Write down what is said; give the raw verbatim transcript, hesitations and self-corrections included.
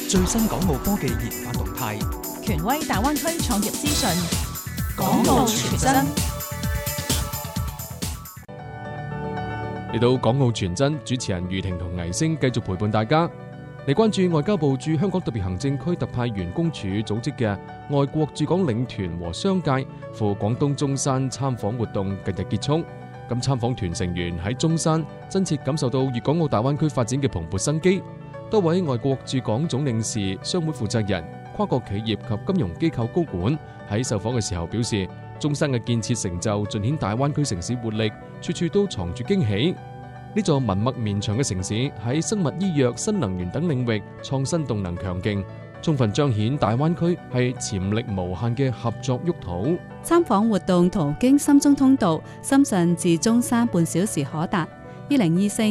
最新港澳科技研發動態， 權威大灣區創業資訊， 港澳傳真。 嚟到港澳傳真，主持人余婷同倪星繼續陪伴大家嚟關注外交部駐香港特別行政區特派員公署組織嘅外國駐港領團和商界赴廣東中山參訪活動近日結束。咁參訪團成員喺中山真切感受到粵港澳大灣區發展嘅蓬勃生機。多位外國駐港總領事、商會負責人、跨國企業及金融機構高管喺受訪嘅時候表示，中山嘅建設成就盡顯大灣區城市活力，處處都藏住驚喜。呢座文脈綿長嘅城市喺生物醫藥、新能源等領域創新動能強勁，充分彰顯大灣區係潛力無限嘅合作沃土。 參訪活動途經深中通道，深圳至中山半小時可達。二零二四